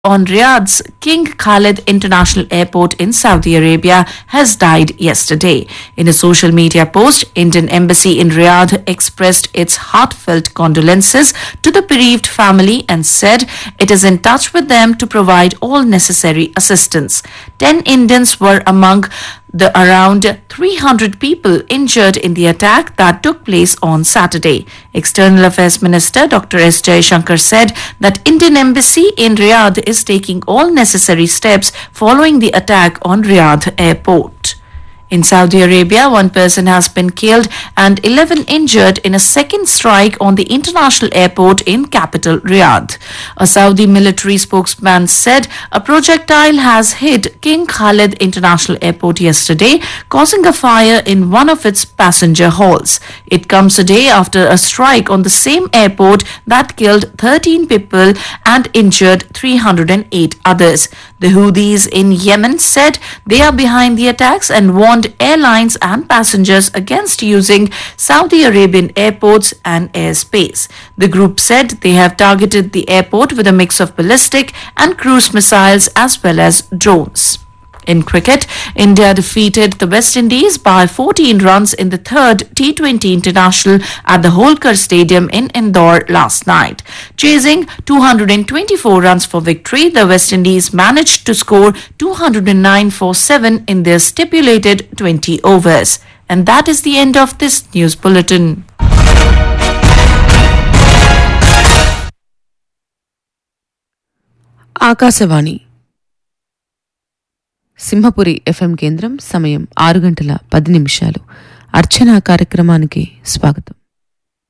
on Riyadh's King Khalid International Airport in Saudi Arabia has died yesterday. In a social media post, Indian Embassy in Riyadh expressed its heartfelt condolences to the bereaved family and said it is in touch with them to provide all necessary assistance. 10 Indians were among the around 300 people injured in the attack that took place on Saturday. External Affairs Minister Dr. S. Jaishankar said that Indian Embassy in Riyadh is taking all necessary steps following the attack on Riyadh Airport. In Saudi Arabia, one person has been killed and 11 injured in a second strike on the international airport in capital Riyadh. A Saudi military spokesman said a projectile has hit King Khalid International Airport yesterday, causing a fire in one of its passenger halls. It comes a day after a strike on the same airport that killed 13 people and injured 308 others. The Houthis in Yemen said they are behind the attacks and warned airlines and passengers against using Saudi Arabian airports and airspace. The group said they have targeted the airport with a mix of ballistic and cruise missiles as well as drones. In cricket, India defeated the West Indies by 14 runs in the third T20 International at the Holkar Stadium in Indore last night. Chasing 224 runs for victory, the West Indies managed to score 209 for 7 in their stipulated 20 overs. And that is the end of this news bulletin. Akashvani Simhapuri FM కేంద్రం. సమయం 6 గంటల 10 నిమిషాలు. అర్చన కార్యక్రమానికి స్వాగతం.